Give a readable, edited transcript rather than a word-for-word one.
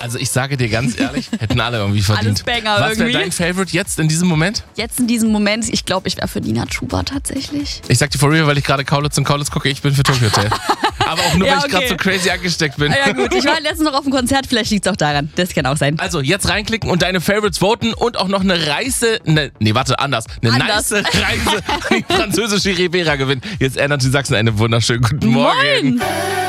Also ich sage dir ganz ehrlich, hätten alle irgendwie verdient. Alles Banger Was wäre irgendwie. dein Favorite jetzt in diesem Moment? Jetzt in diesem Moment, ich glaube, ich wäre für Nina Chuba tatsächlich. Ich sag dir for real, weil ich gerade Kaulitz und Kaulitz gucke, ich bin für Tokyo Hotel. Aber auch nur, Ja, weil ich gerade okay. so crazy angesteckt bin. Ja gut, ich war letztens noch auf dem Konzert, vielleicht liegt es auch daran. Das kann auch sein. Also jetzt reinklicken und deine Favorites voten und auch noch eine nice Reise an die französische Riviera gewinnen. Jetzt ändert die Sachsen einen wunderschönen guten Morgen. Moin.